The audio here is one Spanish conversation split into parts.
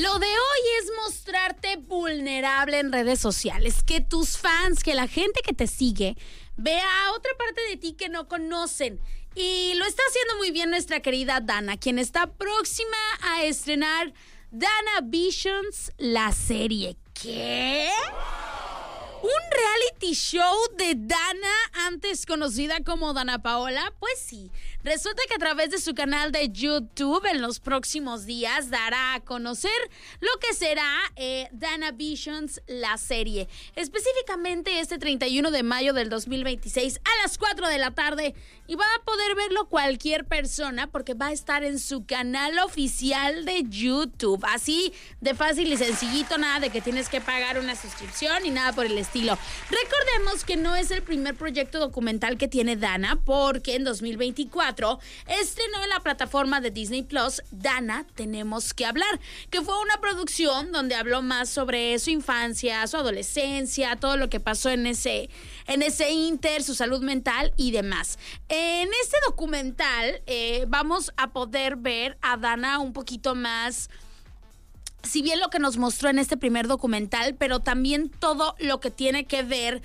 Lo de hoy es mostrarte vulnerable en redes sociales, que tus fans, que la gente que te sigue vea otra parte de ti que no conocen. Y lo está haciendo muy bien nuestra querida Dana, quien está próxima a estrenar Dana Visions, la serie. ¿Qué? ¿Un reality show de Dana, antes conocida como Dana Paola? Pues sí, resulta que a través de su canal de YouTube en los próximos días dará a conocer lo que será Dana Visions, la serie. Específicamente este 31 de mayo del 2026 a las 4 de la tarde. Y va a poder verlo cualquier persona porque va a estar en su canal oficial de YouTube. Así de fácil y sencillito, nada de que tienes que pagar una suscripción ni nada por el estilo. Recordemos que no es el primer proyecto documental que tiene Dana, porque en 2024 estrenó en la plataforma de Disney Plus Dana Tenemos que Hablar, que fue una producción donde habló más sobre su infancia, su adolescencia, todo lo que pasó en ese inter, su salud mental y demás. En este documental vamos a poder ver a Dana un poquito más, si bien lo que nos mostró en este primer documental, pero también todo lo que tiene que ver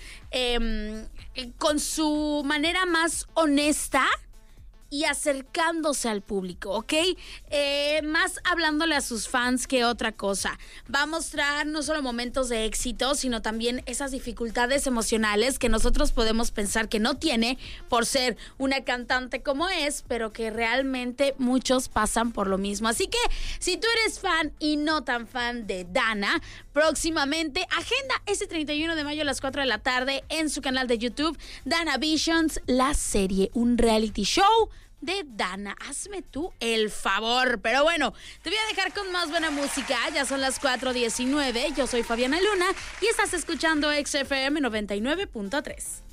con su manera más honesta y acercándose al público, ¿ok? Más hablándole a sus fans que otra cosa. Va a mostrar no solo momentos de éxito, sino también esas dificultades emocionales que nosotros podemos pensar que no tiene por ser una cantante como es, pero que realmente muchos pasan por lo mismo. Así que si tú eres fan y no tan fan de Dana, próximamente agenda ese 31 de mayo a las 4 de la tarde en su canal de YouTube, Dana Visions, la serie, un reality show de Dana. Hazme tú el favor. Pero bueno, te voy a dejar con más buena música. Ya son las 4:19. Yo soy Fabiana Luna y estás escuchando XFM 99.3.